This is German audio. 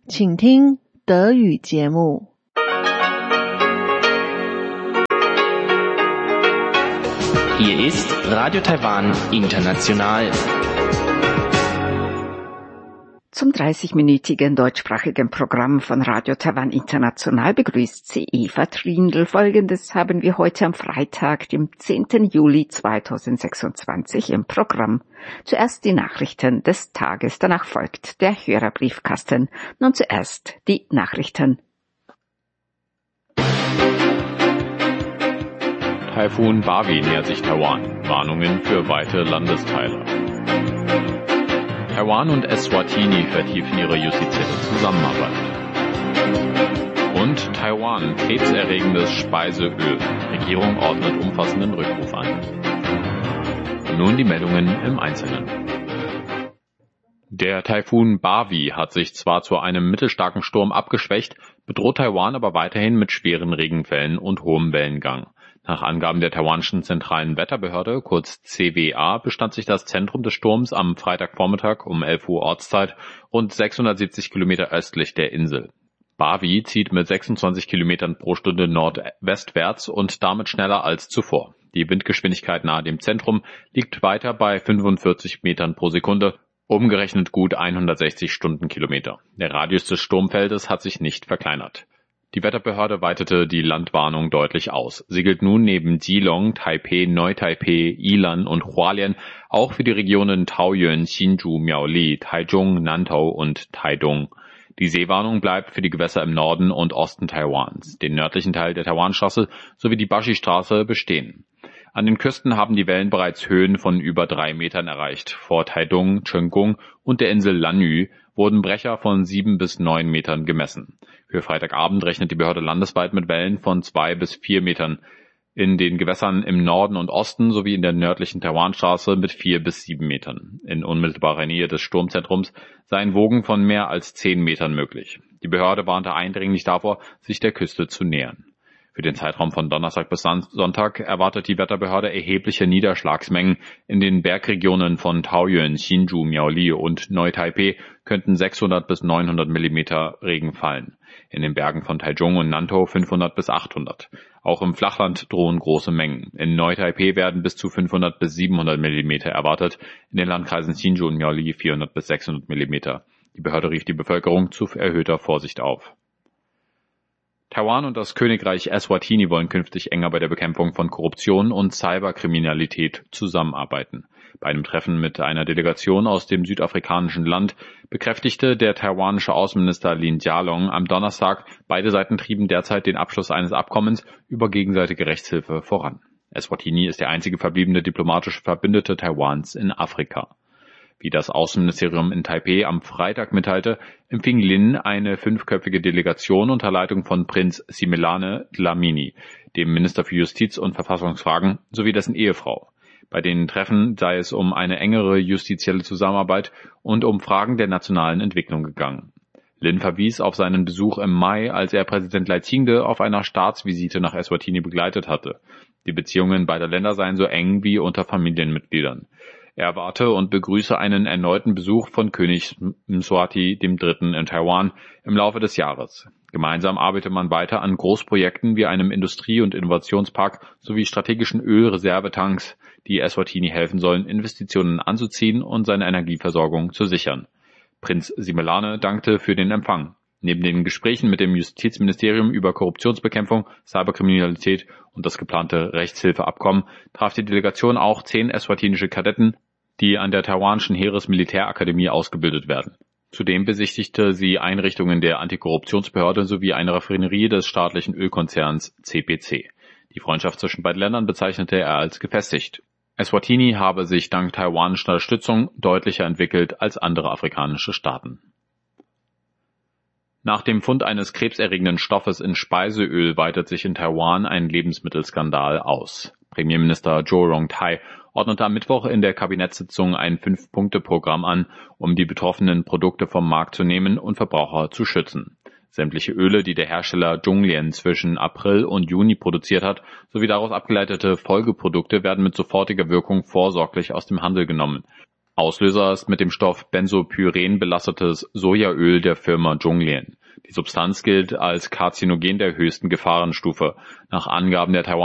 请听德语节目。 Hier ist Radio Taiwan International. Zum 30-minütigen deutschsprachigen Programm von Radio Taiwan International begrüßt sie Eva Trindl. Folgendes haben wir heute am Freitag, dem 10. Juli 2026 im Programm. Zuerst die Nachrichten des Tages, danach folgt der Hörerbriefkasten. Nun zuerst die Nachrichten. Taifun Bavi nähert sich Taiwan. Warnungen für weite Landesteile. Taiwan und Eswatini vertiefen ihre justizielle Zusammenarbeit. Und Taiwan, krebserregendes Speiseöl. Regierung ordnet umfassenden Rückruf an. Und nun die Meldungen im Einzelnen. Der Taifun Bavi hat sich zwar zu einem mittelstarken Sturm abgeschwächt, bedroht Taiwan aber weiterhin mit schweren Regenfällen und hohem Wellengang. Nach Angaben der taiwanischen zentralen Wetterbehörde, kurz CWA, bestand sich das Zentrum des Sturms am Freitagvormittag um 11 Uhr Ortszeit rund 670 Kilometer östlich der Insel. Bavi zieht mit 26 Kilometern pro Stunde nordwestwärts und damit schneller als zuvor. Die Windgeschwindigkeit nahe dem Zentrum liegt weiter bei 45 Metern pro Sekunde, umgerechnet gut 160 Stundenkilometer. Der Radius des Sturmfeldes hat sich nicht verkleinert. Die Wetterbehörde weitete die Landwarnung deutlich aus. Sie gilt nun neben Keelung, Taipei, Neu-Taipei, Yilan und Hualien auch für die Regionen Taoyuan, Hsinchu, Miaoli, Taichung, Nantao und Taidong. Die Seewarnung bleibt für die Gewässer im Norden und Osten Taiwans, den nördlichen Teil der Taiwanstraße sowie die Bashi-Straße bestehen. An den Küsten haben die Wellen bereits Höhen von über 3 Metern erreicht. Vor Taidong, Chenggung und der Insel Lanyu wurden Brecher von 7 bis 9 Metern gemessen. Für Freitagabend rechnet die Behörde landesweit mit Wellen von 2 bis 4 Metern. In den Gewässern im Norden und Osten sowie in der nördlichen Taiwanstraße mit 4 bis 7 Metern. In unmittelbarer Nähe des Sturmzentrums seien Wogen von mehr als 10 Metern möglich. Die Behörde warnte eindringlich davor, sich der Küste zu nähern. Für den Zeitraum von Donnerstag bis Sonntag erwartet die Wetterbehörde erhebliche Niederschlagsmengen. In den Bergregionen von Taoyuan, Hsinchu, Miaoli und Neu-Taipei könnten 600 bis 900 Millimeter Regen fallen. In den Bergen von Taichung und Nantao 500 bis 800. Auch im Flachland drohen große Mengen. In Neu-Taipei werden bis zu 500 bis 700 Millimeter erwartet. In den Landkreisen Hsinchu und Miaoli 400 bis 600 Millimeter. Die Behörde rief die Bevölkerung zu erhöhter Vorsicht auf. Taiwan und das Königreich Eswatini wollen künftig enger bei der Bekämpfung von Korruption und Cyberkriminalität zusammenarbeiten. Bei einem Treffen mit einer Delegation aus dem südafrikanischen Land bekräftigte der taiwanische Außenminister Lin Jialong am Donnerstag, beide Seiten trieben derzeit den Abschluss eines Abkommens über gegenseitige Rechtshilfe voran. Eswatini ist der einzige verbliebene diplomatische Verbündete Taiwans in Afrika. Wie das Außenministerium in Taipei am Freitag mitteilte, empfing Lin eine 5-köpfige Delegation unter Leitung von Prinz Simelane Dlamini, dem Minister für Justiz und Verfassungsfragen, sowie dessen Ehefrau. Bei den Treffen sei es um eine engere justizielle Zusammenarbeit und um Fragen der nationalen Entwicklung gegangen. Lin verwies auf seinen Besuch im Mai, als er Präsident Laitingde auf einer Staatsvisite nach Eswatini begleitet hatte. Die Beziehungen beider Länder seien so eng wie unter Familienmitgliedern. Er erwarte und begrüße einen erneuten Besuch von König Mswati III. In Taiwan im Laufe des Jahres. Gemeinsam arbeite man weiter an Großprojekten wie einem Industrie- und Innovationspark sowie strategischen Ölreservetanks, die Eswatini helfen sollen, Investitionen anzuziehen und seine Energieversorgung zu sichern. Prinz Simelane dankte für den Empfang. Neben den Gesprächen mit dem Justizministerium über Korruptionsbekämpfung, Cyberkriminalität und das geplante Rechtshilfeabkommen traf die Delegation auch 10 eswatinische Kadetten, die an der taiwanischen Heeresmilitärakademie ausgebildet werden. Zudem besichtigte sie Einrichtungen der Antikorruptionsbehörde sowie eine Raffinerie des staatlichen Ölkonzerns CPC. Die Freundschaft zwischen beiden Ländern bezeichnete er als gefestigt. Eswatini habe sich dank taiwanischer Unterstützung deutlicher entwickelt als andere afrikanische Staaten. Nach dem Fund eines krebserregenden Stoffes in Speiseöl weitet sich in Taiwan ein Lebensmittelskandal aus. Premierminister Zhou Rongtai ordnete am Mittwoch in der Kabinettssitzung ein 5-Punkte-Programm an, um die betroffenen Produkte vom Markt zu nehmen und Verbraucher zu schützen. Sämtliche Öle, die der Hersteller Zhonglian zwischen April und Juni produziert hat, sowie daraus abgeleitete Folgeprodukte werden mit sofortiger Wirkung vorsorglich aus dem Handel genommen. Auslöser ist mit dem Stoff Benzopyren belastetes Sojaöl der Firma Zhonglian. Die Substanz gilt als Karzinogen der höchsten Gefahrenstufe. Nach Angaben der